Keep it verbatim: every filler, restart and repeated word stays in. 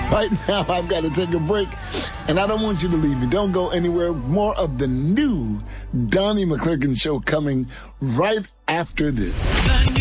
Right now, I've got to take a break, and I don't want you to leave me. Don't go anywhere. More of the new Donnie McClurkin Show coming right after this.